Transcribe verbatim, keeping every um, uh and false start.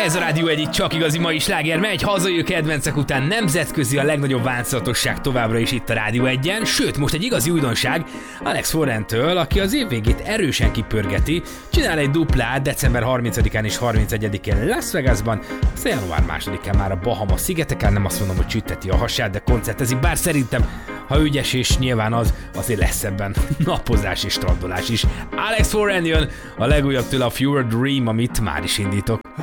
Ez a Rádió egyik csak igazi mai sláger megy, hazai kedvencek után nemzetközi a legnagyobb változatosság továbbra is itt a Rádió egyen, sőt most egy igazi újdonság Alex Warrentől, aki az év végét erősen kipörgeti, csinál egy duplát december harmincadikán és harmincegyedikén Las Vegasban, aztán január másodikán már a Bahama szigeteken, nem azt mondom, hogy csütteti a hasát, de koncertezik, bár szerintem, ha ügyes és nyilván az, azért lesz ebben napozás és strandolás is. Alex Warren jön, a legújabb tőle a Fewer Dream, amit már is indítok.